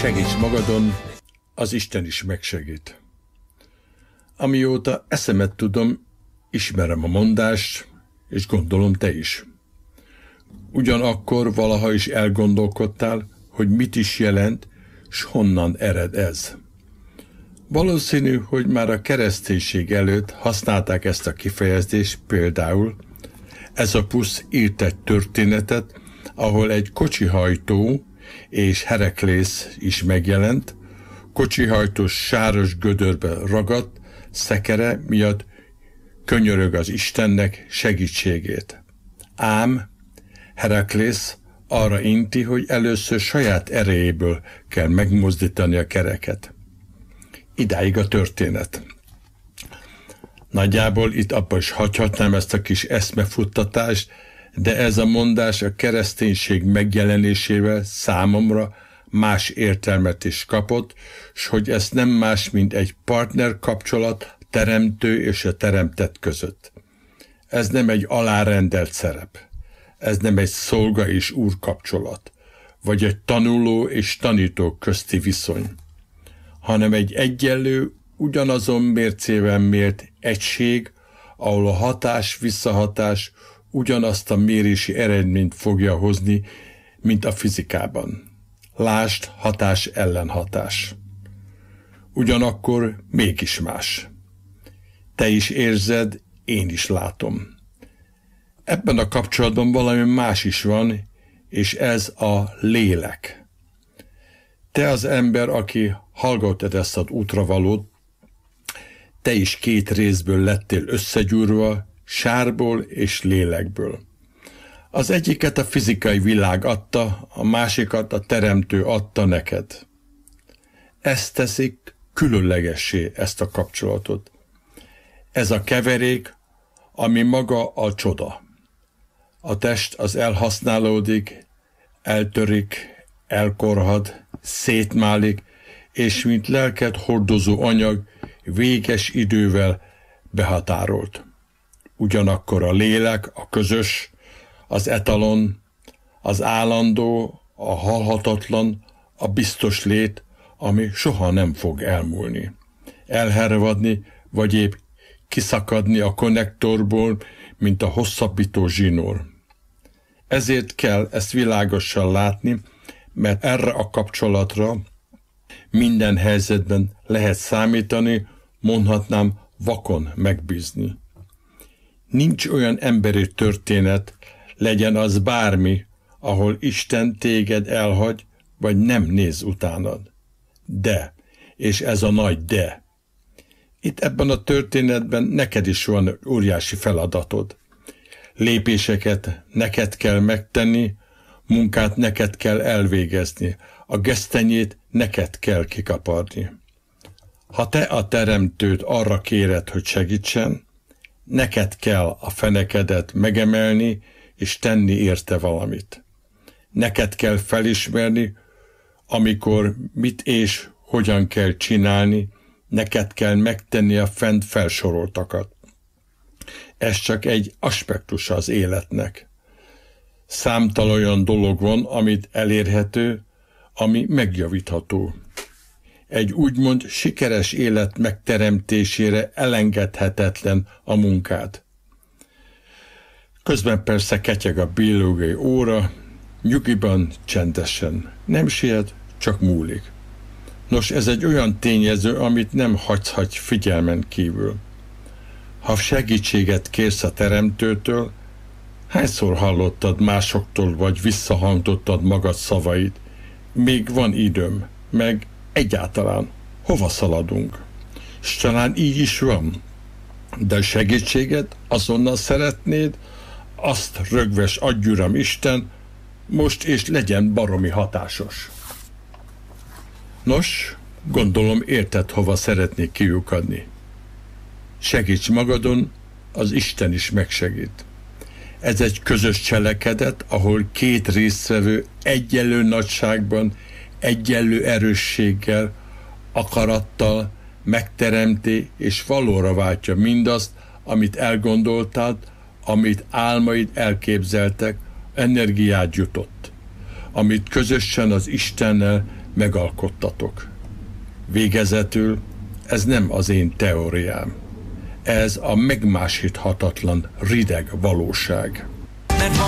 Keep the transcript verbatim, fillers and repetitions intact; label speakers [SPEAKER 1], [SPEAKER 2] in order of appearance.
[SPEAKER 1] Segíts magadon, az Isten is megsegít. Amióta eszemet tudom, ismerem a mondást, és gondolom te is. Ugyanakkor valaha is elgondolkodtál, hogy mit is jelent, s honnan ered ez. Valószínű, hogy már a kereszténység előtt használták ezt a kifejezést, például Ezopusz írt egy történetet, ahol egy kocsihajtó és Heraklész is megjelent, kocsihajtó sáros gödörbe ragadt, szekere miatt könyörög az Istennek segítségét. Ám Heraklész arra inti, hogy először saját erejéből kell megmozdítani a kereket. Idáig a történet. Nagyjából itt abba is hagyhatnám ezt a kis eszmefuttatást, de ez a mondás a kereszténység megjelenésével számomra más értelmet is kapott, s hogy ez nem más, mint egy partner kapcsolat teremtő és a teremtett között. Ez nem egy alárendelt szerep. Ez nem egy szolga és úr kapcsolat, vagy egy tanuló és tanító közti viszony, hanem egy egyenlő, ugyanazon mércével mért egység, ahol a hatás-visszahatás ugyanazt a mérési eredményt fogja hozni, mint a fizikában. Lásd, hatás-ellenhatás. Ugyanakkor mégis más. Te is érzed, én is látom. Ebben a kapcsolatban valami más is van, és ez a lélek. Te az ember, aki hallgatod ezt az útravalót, te is két részből lettél összegyúrva, sárból és lélekből. Az egyiket a fizikai világ adta, a másikat a teremtő adta neked. Ezt teszik különlegessé ezt a kapcsolatot. Ez a keverék, ami maga a csoda. A test az elhasználódik, eltörik, elkorhad, szétmálik, és mint lelket hordozó anyag véges idővel behatárolt. Ugyanakkor a lélek, a közös, az etalon, az állandó, a halhatatlan, a biztos lét, ami soha nem fog elmúlni, elhervadni, vagy épp kiszakadni a konnektorból, mint a hosszabbító zsinór. Ezért kell ezt világosan látni, mert erre a kapcsolatra minden helyzetben lehet számítani, mondhatnám vakon megbízni. Nincs olyan emberi történet, legyen az bármi, ahol Isten téged elhagy, vagy nem néz utánad. De, és ez a nagy de. Itt ebben a történetben neked is van óriási feladatod. Lépéseket neked kell megtenni, munkát neked kell elvégezni, a gesztenyét neked kell kikaparni. Ha te a teremtőt arra kéred, hogy segítsen, neked kell a fenekedet megemelni és tenni érte valamit. Neked kell felismerni, amikor mit és hogyan kell csinálni, neked kell megtenni a fent felsoroltakat. Ez csak egy aspektusa az életnek. Számtalan olyan dolog van, amit elérhető, ami megjavítható. Egy úgymond sikeres élet megteremtésére elengedhetetlen a munkád. Közben persze ketyeg a biológiai óra, nyugiban, csendesen. Nem siet, csak múlik. Nos, ez egy olyan tényező, amit nem hagyhatsz figyelmen kívül. Ha segítséget kérsz a teremtőtől, hányszor hallottad másoktól, vagy visszahangdottad magad szavait? Még van időm, meg egyáltalán hova szaladunk? S talán így is van. De segítséget azonnal szeretnéd, azt rögves adj Uram Isten, most és legyen baromi hatásos. Nos, gondolom érted, hova szeretnék kiukadni. Segíts magadon, az Isten is megsegít. Ez egy közös cselekedet, ahol két résztvevő egyenlő nagyságban, egyenlő erősséggel, akarattal megteremti és valóra váltja mindazt, amit elgondoltad, amit álmaid elképzeltek, energiát jutott, amit közösen az Istennel megalkottatok. Végezetül ez nem az én teóriám. Ez a megmásíthatatlan rideg valóság.